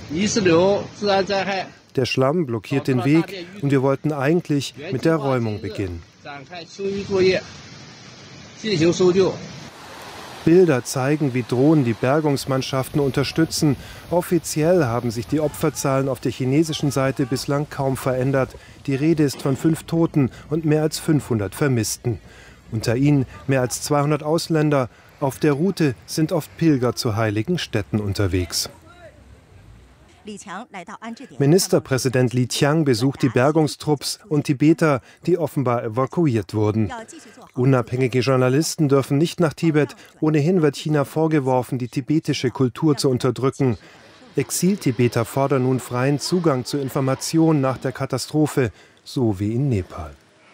Der Schlamm blockiert den Weg und wir wollten eigentlich mit der Räumung beginnen. Bilder zeigen, wie Drohnen die Bergungsmannschaften unterstützen. Offiziell haben sich die Opferzahlen auf der chinesischen Seite bislang kaum verändert. Die Rede ist von 5 Toten und mehr als 500 Vermissten. Unter ihnen mehr als 200 Ausländer. Auf der Route sind oft Pilger zu heiligen Städten unterwegs. Ministerpräsident Li Qiang besucht die Bergungstrupps und Tibeter, die offenbar evakuiert wurden. Unabhängige Journalisten dürfen nicht nach Tibet. Ohnehin wird China vorgeworfen, die tibetische Kultur zu unterdrücken. Exil-Tibeter fordern nun freien Zugang zu Informationen nach der Katastrophe, so wie in Nepal.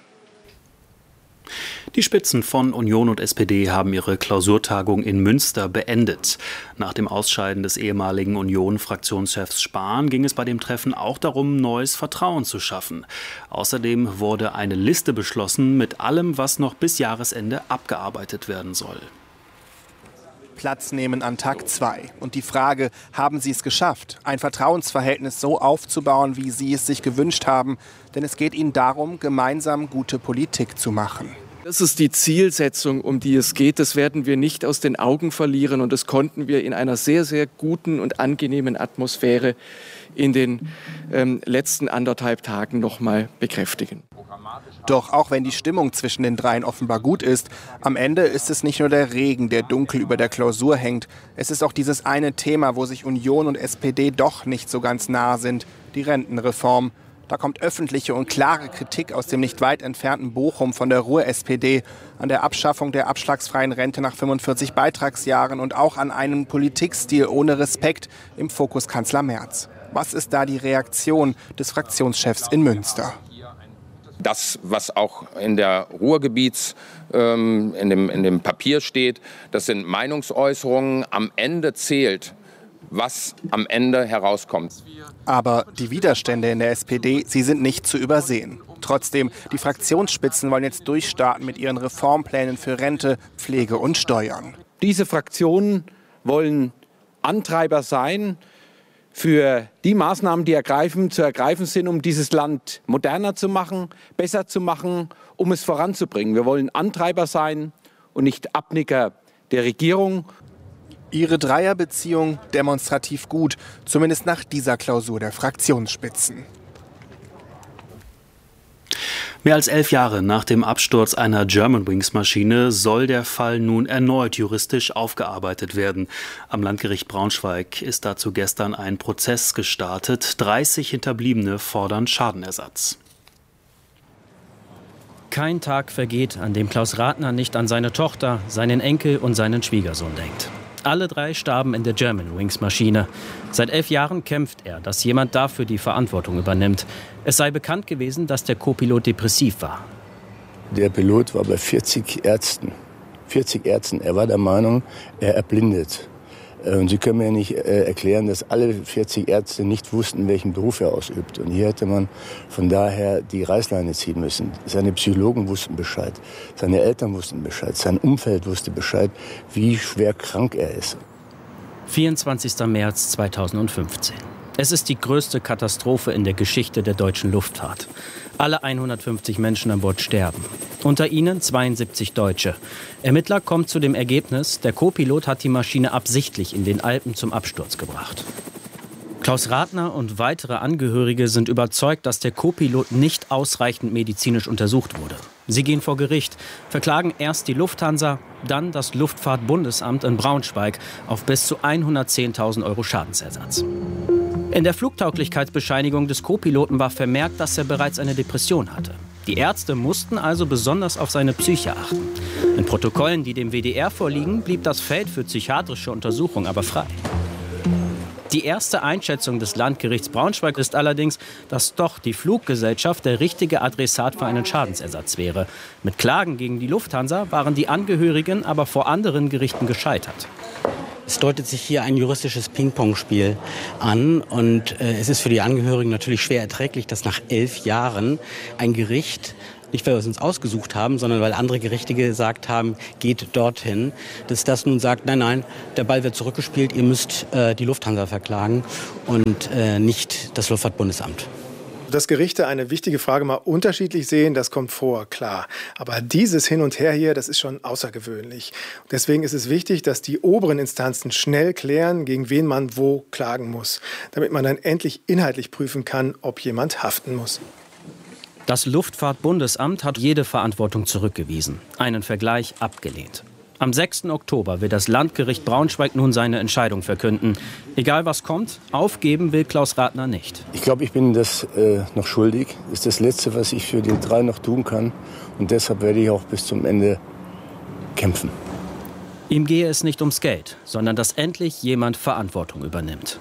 Die Spitzen von Union und SPD haben ihre Klausurtagung in Münster beendet. Nach dem Ausscheiden des ehemaligen Union-Fraktionschefs Spahn ging es bei dem Treffen auch darum, neues Vertrauen zu schaffen. Außerdem wurde eine Liste beschlossen mit allem, was noch bis Jahresende abgearbeitet werden soll. Platz nehmen an Tag 2. Und die Frage, haben Sie es geschafft, ein Vertrauensverhältnis so aufzubauen, wie Sie es sich gewünscht haben? Denn es geht Ihnen darum, gemeinsam gute Politik zu machen. Das ist die Zielsetzung, um die es geht. Das werden wir nicht aus den Augen verlieren. Und das konnten wir in einer sehr, sehr guten und angenehmen Atmosphäre in den letzten 1,5 Tagen noch mal bekräftigen. Doch auch wenn die Stimmung zwischen den dreien offenbar gut ist, am Ende ist es nicht nur der Regen, der dunkel über der Klausur hängt. Es ist auch dieses eine Thema, wo sich Union und SPD doch nicht so ganz nah sind, die Rentenreform. Da kommt öffentliche und klare Kritik aus dem nicht weit entfernten Bochum von der Ruhr-SPD an der Abschaffung der abschlagsfreien Rente nach 45 Beitragsjahren und auch an einem Politikstil ohne Respekt im Fokus Kanzler Merz. Was ist da die Reaktion des Fraktionschefs in Münster? Das, was auch in der Ruhrgebiets, in dem Papier steht, das sind Meinungsäußerungen. Am Ende zählt, was am Ende herauskommt. Aber die Widerstände in der SPD, sie sind nicht zu übersehen. Trotzdem, die Fraktionsspitzen wollen jetzt durchstarten mit ihren Reformplänen für Rente, Pflege und Steuern. Diese Fraktionen wollen Antreiber sein für die Maßnahmen, die zu ergreifen sind, um dieses Land moderner zu machen, besser zu machen, um es voranzubringen. Wir wollen Antreiber sein und nicht Abnicker der Regierung. Ihre Dreierbeziehung demonstrativ gut, zumindest nach dieser Klausur der Fraktionsspitzen. Mehr als 11 Jahre nach dem Absturz einer Germanwings-Maschine soll der Fall nun erneut juristisch aufgearbeitet werden. Am Landgericht Braunschweig ist dazu gestern ein Prozess gestartet. 30 Hinterbliebene fordern Schadenersatz. Kein Tag vergeht, an dem Klaus Rathner nicht an seine Tochter, seinen Enkel und seinen Schwiegersohn denkt. Alle 3 starben in der Germanwings-Maschine. Seit 11 Jahren kämpft er, dass jemand dafür die Verantwortung übernimmt. Es sei bekannt gewesen, dass der Co-Pilot depressiv war. Der Pilot war bei 40 Ärzten. 40 Ärzten. Er war der Meinung, er erblindet. Und Sie können mir nicht erklären, dass alle 40 Ärzte nicht wussten, welchen Beruf er ausübt. Und hier hätte man von daher die Reißleine ziehen müssen. Seine Psychologen wussten Bescheid, seine Eltern wussten Bescheid, sein Umfeld wusste Bescheid, wie schwer krank er ist. 24. März 2015. Es ist die größte Katastrophe in der Geschichte der deutschen Luftfahrt. Alle 150 Menschen an Bord sterben. Unter ihnen 72 Deutsche. Ermittler kommen zu dem Ergebnis, der Co-Pilot hat die Maschine absichtlich in den Alpen zum Absturz gebracht. Klaus Rathner und weitere Angehörige sind überzeugt, dass der Co-Pilot nicht ausreichend medizinisch untersucht wurde. Sie gehen vor Gericht, verklagen erst die Lufthansa, dann das Luftfahrtbundesamt in Braunschweig auf bis zu 110.000 € Schadensersatz. In der Flugtauglichkeitsbescheinigung des Co-Piloten war vermerkt, dass er bereits eine Depression hatte. Die Ärzte mussten also besonders auf seine Psyche achten. In Protokollen, die dem WDR vorliegen, blieb das Feld für psychiatrische Untersuchung aber frei. Die erste Einschätzung des Landgerichts Braunschweig ist allerdings, dass doch die Fluggesellschaft der richtige Adressat für einen Schadensersatz wäre. Mit Klagen gegen die Lufthansa waren die Angehörigen aber vor anderen Gerichten gescheitert. Es deutet sich hier ein juristisches Ping-Pong-Spiel an und es ist für die Angehörigen natürlich schwer erträglich, dass nach 11 Jahren ein Gericht Nicht, weil wir es uns ausgesucht haben, sondern weil andere Gerichte gesagt haben, geht dorthin. Dass das nun sagt, nein, der Ball wird zurückgespielt, ihr müsst die Lufthansa verklagen und nicht das Luftfahrtbundesamt. Dass Gerichte eine wichtige Frage mal unterschiedlich sehen, das kommt vor, klar. Aber dieses Hin und Her hier, das ist schon außergewöhnlich. Deswegen ist es wichtig, dass die oberen Instanzen schnell klären, gegen wen man wo klagen muss, damit man dann endlich inhaltlich prüfen kann, ob jemand haften muss. Das Luftfahrtbundesamt hat jede Verantwortung zurückgewiesen, einen Vergleich abgelehnt. Am 6. Oktober wird das Landgericht Braunschweig nun seine Entscheidung verkünden. Egal was kommt, aufgeben will Klaus Ratner nicht. Ich glaube, ich bin das noch schuldig. Das ist das Letzte, was ich für die 3 noch tun kann. Und deshalb werde ich auch bis zum Ende kämpfen. Ihm gehe es nicht ums Geld, sondern dass endlich jemand Verantwortung übernimmt.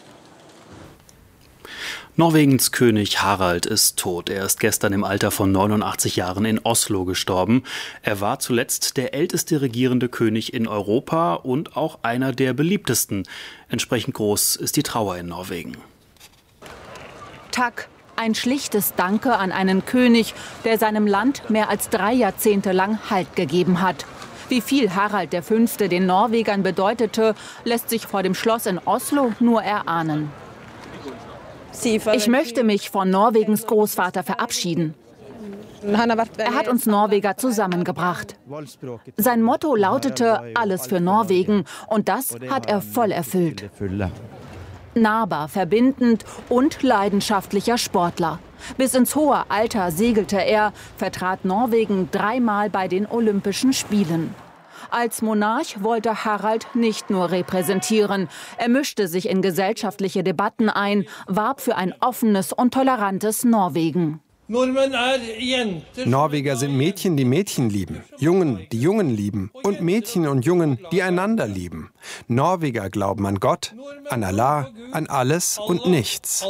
Norwegens König Harald ist tot. Er ist gestern im Alter von 89 Jahren in Oslo gestorben. Er war zuletzt der älteste regierende König in Europa und auch einer der beliebtesten. Entsprechend groß ist die Trauer in Norwegen. Takk, ein schlichtes Danke an einen König, der seinem Land mehr als 3 Jahrzehnte lang Halt gegeben hat. Wie viel Harald V. den Norwegern bedeutete, lässt sich vor dem Schloss in Oslo nur erahnen. Ich möchte mich von Norwegens Großvater verabschieden. Er hat uns Norweger zusammengebracht. Sein Motto lautete alles für Norwegen und das hat er voll erfüllt. Nahbar, verbindend und leidenschaftlicher Sportler. Bis ins hohe Alter segelte er, vertrat Norwegen 3-mal bei den Olympischen Spielen. Als Monarch wollte Harald nicht nur repräsentieren. Er mischte sich in gesellschaftliche Debatten ein, warb für ein offenes und tolerantes Norwegen. Norweger sind Mädchen, die Mädchen lieben, Jungen, die Jungen lieben und Mädchen und Jungen, die einander lieben. Norweger glauben an Gott, an Allah, an alles und nichts.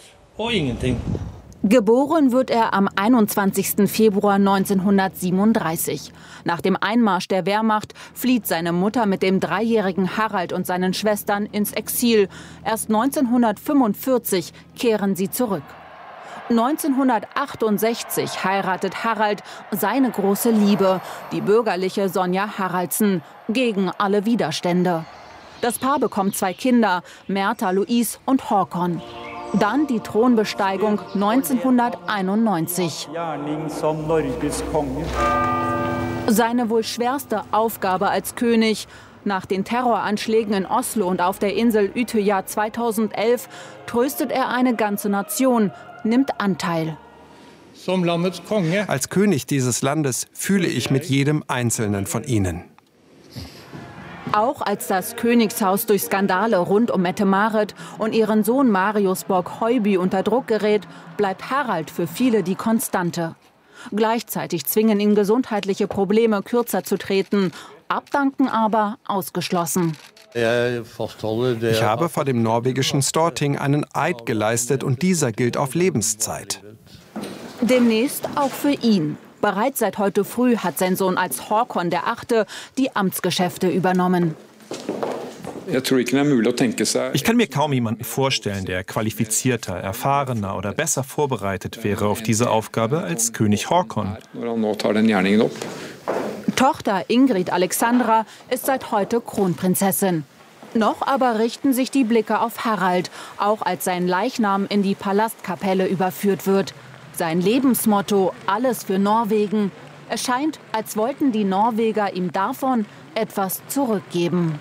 Geboren wird er am 21. Februar 1937. Nach dem Einmarsch der Wehrmacht flieht seine Mutter mit dem 3-jährigen Harald und seinen Schwestern ins Exil. Erst 1945 kehren sie zurück. 1968 heiratet Harald seine große Liebe, die bürgerliche Sonja Haraldsen, gegen alle Widerstände. Das Paar bekommt 2 Kinder, Märtha Louise und Håkon. Dann die Thronbesteigung 1991. Seine wohl schwerste Aufgabe als König. Nach den Terroranschlägen in Oslo und auf der Insel Utøya 2011 tröstet er eine ganze Nation, nimmt Anteil. Als König dieses Landes fühle ich mit jedem Einzelnen von ihnen. Auch als das Königshaus durch Skandale rund um Mette-Marit und ihren Sohn Marius Borg-Høiby unter Druck gerät, bleibt Harald für viele die Konstante. Gleichzeitig zwingen ihn gesundheitliche Probleme, kürzer zu treten. Abdanken aber ausgeschlossen. Ich habe vor dem norwegischen Storting einen Eid geleistet und dieser gilt auf Lebenszeit. Demnächst auch für ihn. Bereits seit heute früh hat sein Sohn als Håkon VIII. Die Amtsgeschäfte übernommen. Ich kann mir kaum jemanden vorstellen, der qualifizierter, erfahrener oder besser vorbereitet wäre auf diese Aufgabe als König Håkon. Tochter Ingrid Alexandra ist seit heute Kronprinzessin. Noch aber richten sich die Blicke auf Harald, auch als sein Leichnam in die Palastkapelle überführt wird. Sein Lebensmotto, alles für Norwegen. Es scheint, als wollten die Norweger ihm davon etwas zurückgeben.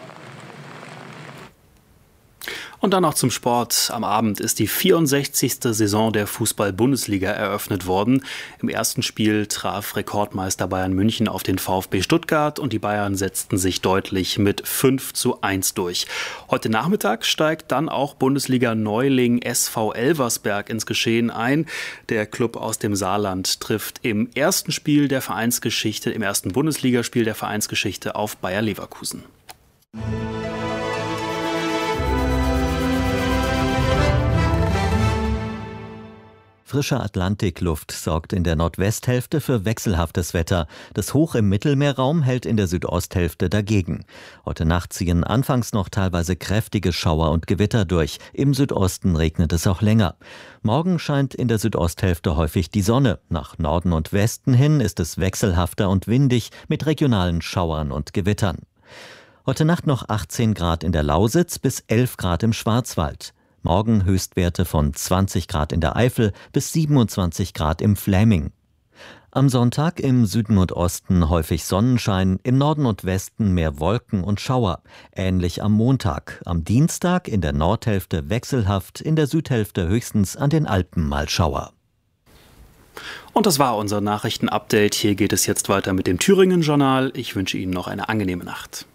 Und dann noch zum Sport. Am Abend ist die 64. Saison der Fußball-Bundesliga eröffnet worden. Im ersten Spiel traf Rekordmeister Bayern München auf den VfB Stuttgart und die Bayern setzten sich deutlich mit 5:1 durch. Heute Nachmittag steigt dann auch Bundesliga-Neuling SV Elversberg ins Geschehen ein. Der Klub aus dem Saarland trifft im ersten Bundesligaspiel der Vereinsgeschichte auf Bayer Leverkusen. Frische Atlantikluft sorgt in der Nordwesthälfte für wechselhaftes Wetter. Das Hoch im Mittelmeerraum hält in der Südosthälfte dagegen. Heute Nacht ziehen anfangs noch teilweise kräftige Schauer und Gewitter durch. Im Südosten regnet es auch länger. Morgen scheint in der Südosthälfte häufig die Sonne. Nach Norden und Westen hin ist es wechselhafter und windig mit regionalen Schauern und Gewittern. Heute Nacht noch 18 Grad in der Lausitz bis 11 Grad im Schwarzwald. Morgen Höchstwerte von 20 Grad in der Eifel bis 27 Grad im Fläming. Am Sonntag im Süden und Osten häufig Sonnenschein, im Norden und Westen mehr Wolken und Schauer. Ähnlich am Montag. Am Dienstag in der Nordhälfte wechselhaft, in der Südhälfte höchstens an den Alpen mal Schauer. Und das war unser Nachrichtenupdate. Hier geht es jetzt weiter mit dem Thüringen-Journal. Ich wünsche Ihnen noch eine angenehme Nacht.